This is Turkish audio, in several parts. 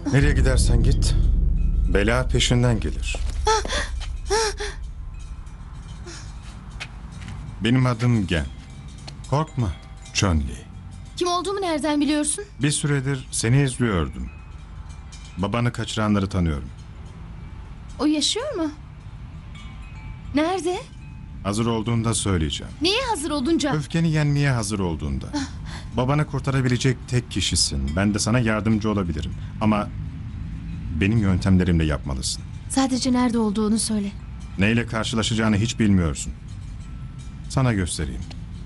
Nereye gidersen git, bela peşinden gelir. Benim adım Gen. Korkma, Chun-Li. Kim olduğumu nereden biliyorsun? Bir süredir seni izliyordum. Babanı kaçıranları tanıyorum. O yaşıyor mu? Nerede? Hazır olduğunda söyleyeceğim. Neye hazır olunca? Öfkeni yenmeye hazır olduğunda. Babanı kurtarabilecek tek kişisin. Ben de sana yardımcı olabilirim. Ama benim yöntemlerimle yapmalısın. Sadece nerede olduğunu söyle. Neyle karşılaşacağını hiç bilmiyorsun. Sana göstereyim.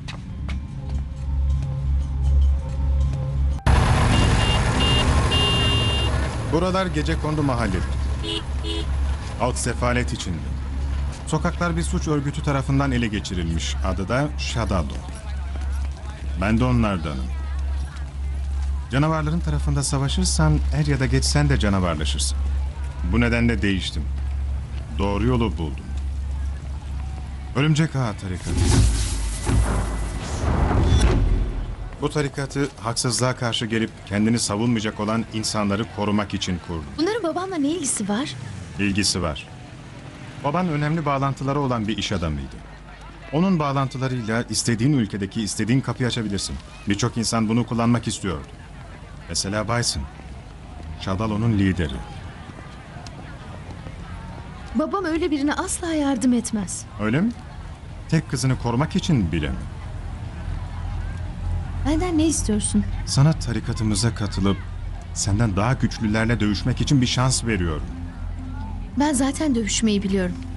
Buralar gecekondu mahalleleri. Halk sefalet içinde. Sokaklar bir suç örgütü tarafından ele geçirilmiş. Adı da Shadalo. Ben de onlardanım. Canavarların tarafında savaşırsan er ya da geç sen de canavarlaşırsın. Bu nedenle değiştim. Doğru yolu buldum. Örümcek Ağa tarikatı. Bu tarikatı haksızlığa karşı gelip kendini savunmayacak olan insanları korumak için kurdum. Bunların babamla ne ilgisi var? İlgisi var. Baban önemli bağlantıları olan bir iş adamıydı. Onun bağlantılarıyla istediğin ülkedeki istediğin kapıyı açabilirsin. Birçok insan bunu kullanmak istiyordu. Mesela Bison. Shadalo'nun lideri. Babam öyle birine asla yardım etmez. Öyle mi? Tek kızını korumak için bile mi? Benden ne istiyorsun? Sana tarikatımıza katılıp senden daha güçlülerle dövüşmek için bir şans veriyorum. Ben zaten dövüşmeyi biliyorum.